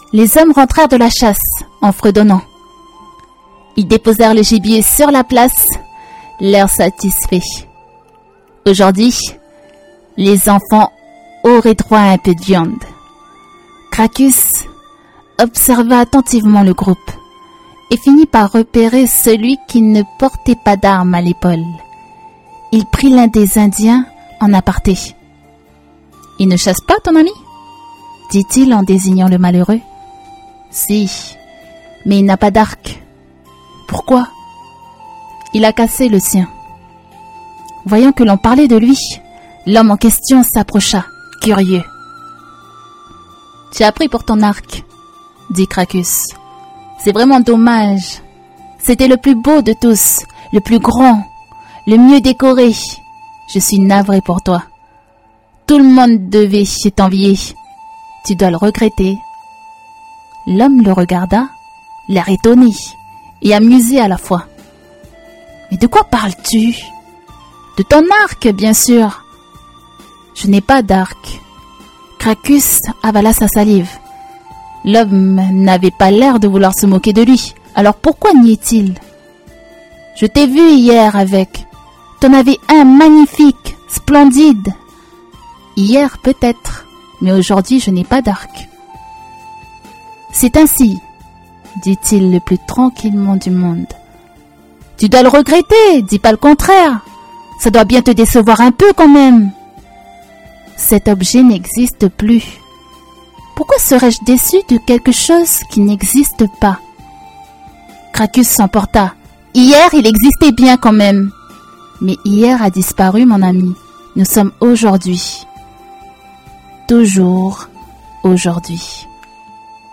Les hommes rentrèrent de la chasse en fredonnant. Ils déposèrent le gibier sur la place, l'air satisfait. Aujourd'hui, les enfants auraient droit à un peu de viande. Gracchus observa attentivement le groupe et finit par repérer celui qui ne portait pas d'arme à l'épaule. Il prit l'un des Indiens en aparté. « Il ne chasse pas, ton ami ?» dit-il en désignant le malheureux. « Si, mais il n'a pas d'arc. »« Pourquoi ?» ?»« Il a cassé le sien. » Voyant que l'on parlait de lui, l'homme en question s'approcha, curieux. « Tu as pris pour ton arc, » dit Gracchus. « C'est vraiment dommage. C'était le plus beau de tous, le plus grand, le mieux décoré. Je suis navré pour toi. Tout le monde devait t'envier. Tu dois le regretter. » L'homme le regarda, l'air étonné et amusé à la fois. « Mais de quoi parles-tu ? » ?»« De ton arc, bien sûr. »« Je n'ai pas d'arc. » Gracchus avala sa salive. L'homme n'avait pas l'air de vouloir se moquer de lui. Alors pourquoi niait-il ? « Je t'ai vu hier avec. T'en avais un magnifique, splendide. »« Hier peut-être, mais aujourd'hui je n'ai pas d'arc. »« C'est ainsi, dit-il le plus tranquillement du monde. »« Tu dois le regretter, dis pas le contraire. Ça doit bien te décevoir un peu quand même. » Cet objet n'existe plus. Pourquoi serais-je déçu de quelque chose qui n'existe pas ? Gracchus s'emporta. Hier, il existait bien quand même. Mais hier a disparu, mon ami. Nous sommes aujourd'hui. Toujours aujourd'hui.